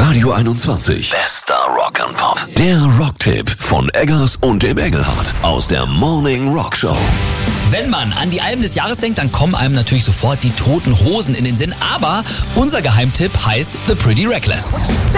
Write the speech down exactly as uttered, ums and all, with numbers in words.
Radio einundzwanzig. Bester Rock and Pop. Der Rocktipp von Eggers und dem Engelhardt aus der Morning Rock Show. Wenn man an die Alben des Jahres denkt, dann kommen einem natürlich sofort die Toten Hosen in den Sinn. Aber unser Geheimtipp heißt The Pretty Reckless.